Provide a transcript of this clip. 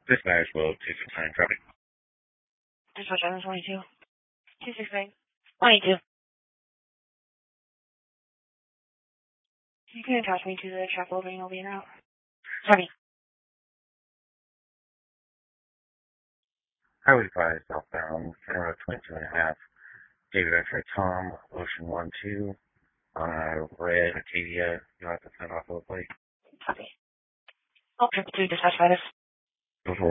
Dispatch will 269 traffic. Dispatch Island 22. 269. 22. You can attach me to the truck building, I'll be in route. Sorry. Highway 5 southbound, Center Road 22 and a half. David X-ray Tom, Ocean 1-2, on a red Acadia. You'll have to send off a plate. Copy. I'll trip to dispatch status. Before